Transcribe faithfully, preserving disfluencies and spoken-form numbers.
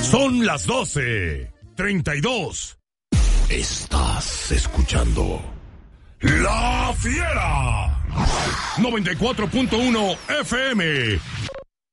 Son las doce treinta y dos. Estás escuchando La Fiera noventa y cuatro punto uno F M.